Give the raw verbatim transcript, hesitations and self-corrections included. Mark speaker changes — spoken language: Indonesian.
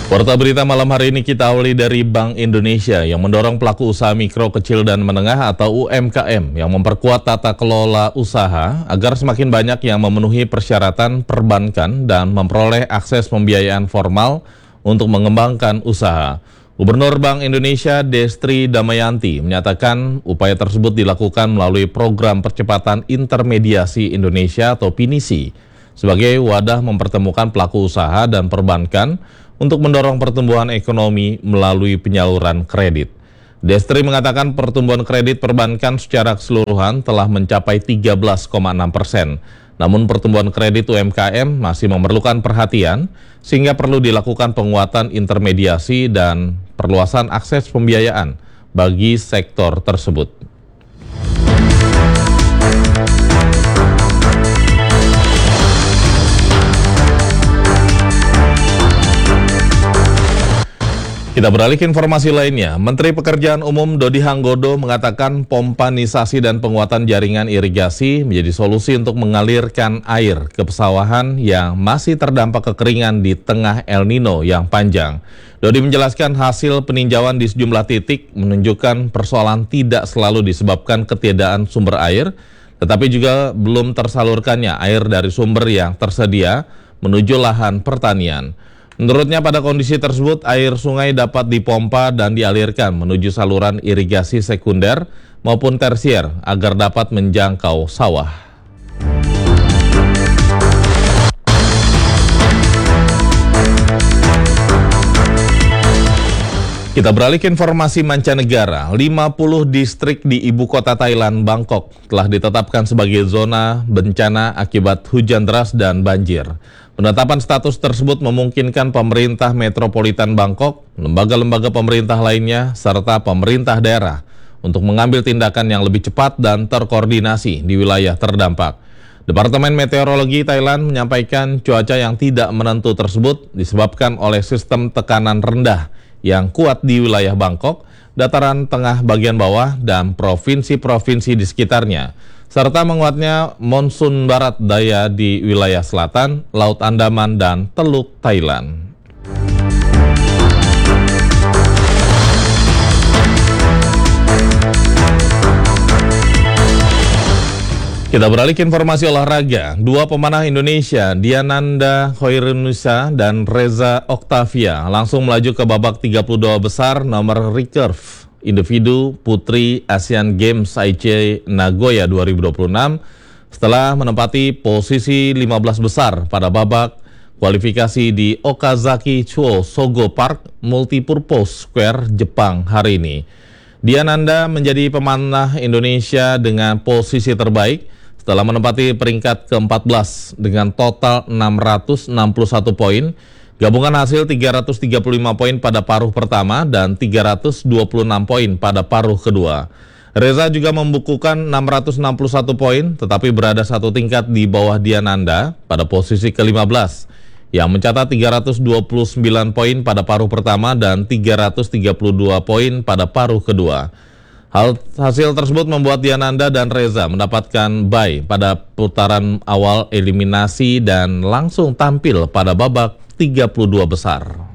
Speaker 1: Warta berita malam hari ini kita awali dari Bank Indonesia yang mendorong pelaku usaha mikro, kecil, dan menengah atau U M K M yang memperkuat tata kelola usaha agar semakin banyak yang memenuhi persyaratan perbankan dan memperoleh akses pembiayaan formal untuk mengembangkan usaha. Gubernur Bank Indonesia Destri Damayanti menyatakan upaya tersebut dilakukan melalui program percepatan intermediasi Indonesia atau P N I S I sebagai wadah mempertemukan pelaku usaha dan perbankan untuk mendorong pertumbuhan ekonomi melalui penyaluran kredit. Destri mengatakan pertumbuhan kredit perbankan secara keseluruhan telah mencapai tiga belas koma enam persen. Namun pertumbuhan kredit U M K M masih memerlukan perhatian sehingga perlu dilakukan penguatan intermediasi dan perluasan akses pembiayaan bagi sektor tersebut. Kita beralih ke informasi lainnya. Menteri Pekerjaan Umum Dodi Hanggodo mengatakan pompanisasi dan penguatan jaringan irigasi menjadi solusi untuk mengalirkan air ke pesawahan yang masih terdampak kekeringan di tengah El Nino yang panjang. Dodi menjelaskan hasil peninjauan di sejumlah titik menunjukkan persoalan tidak selalu disebabkan ketiadaan sumber air, tetapi juga belum tersalurkannya air dari sumber yang tersedia menuju lahan pertanian. Menurutnya pada kondisi tersebut air sungai dapat dipompa dan dialirkan menuju saluran irigasi sekunder maupun tersier agar dapat menjangkau sawah. Kita beralih ke informasi mancanegara. lima puluh distrik di ibu kota Thailand, Bangkok, telah ditetapkan sebagai zona bencana akibat hujan deras dan banjir. Penetapan status tersebut memungkinkan pemerintah metropolitan Bangkok, lembaga-lembaga pemerintah lainnya, serta pemerintah daerah untuk mengambil tindakan yang lebih cepat dan terkoordinasi di wilayah terdampak. Departemen Meteorologi Thailand menyampaikan cuaca yang tidak menentu tersebut disebabkan oleh sistem tekanan rendah yang kuat di wilayah Bangkok, dataran tengah bagian bawah, dan provinsi-provinsi di sekitarnya, serta menguatnya monsun barat daya di wilayah selatan, Laut Andaman, dan Teluk Thailand. Kita beralih ke informasi olahraga. Dua pemanah Indonesia, Diananda Hoirunisa dan Reza Octavia, langsung melaju ke babak tiga puluh dua besar nomor recurve individu putri Asian Games I C Nagoya dua ribu dua puluh enam setelah menempati posisi lima belas besar pada babak kualifikasi di Okazaki Chuo Sogo Park Multipurpose Square, Jepang hari ini. Diananda menjadi pemanah Indonesia dengan posisi terbaik setelah menempati peringkat ke empat belas dengan total enam ratus enam puluh satu poin. Gabungan hasil tiga ratus tiga puluh lima poin pada paruh pertama dan tiga ratus dua puluh enam poin pada paruh kedua. Reza juga membukukan enam ratus enam puluh satu poin, tetapi berada satu tingkat di bawah Diananda pada posisi ke lima belas, yang mencatat tiga ratus dua puluh sembilan poin pada paruh pertama dan tiga ratus tiga puluh dua poin pada paruh kedua. Hal hasil tersebut membuat Diananda dan Reza mendapatkan bye pada putaran awal eliminasi dan langsung tampil pada babak tiga puluh dua besar.